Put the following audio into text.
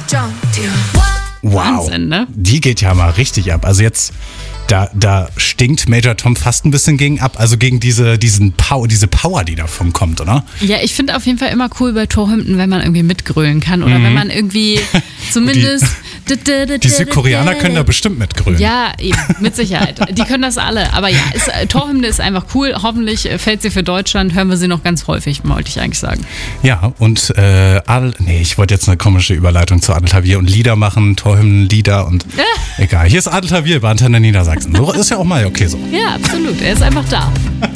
Wow, Wahnsinn, ne? Die geht ja mal richtig ab. Also jetzt, da stinkt Major Tom fast ein bisschen gegen ab. Also gegen diese Power, die davon kommt, oder? Ja, ich finde auf jeden Fall immer cool bei Torhymnen, wenn man irgendwie mitgrölen kann oder wenn man irgendwie zumindest... Die Südkoreaner können da bestimmt mitgrölen. Ja, eben, mit Sicherheit. Die können das alle. Aber ja, Torhymne ist einfach cool. Hoffentlich fällt sie für Deutschland. Hören wir sie noch ganz häufig, wollte ich eigentlich sagen. Ja, und ich wollte jetzt eine komische Überleitung zu Adel Tawil und Lieder machen, Torhymnen-Lieder und egal. Hier ist Adel Tawil bei Antenne Niedersachsen. So ist ja auch mal okay so. Ja, absolut. Er ist einfach da.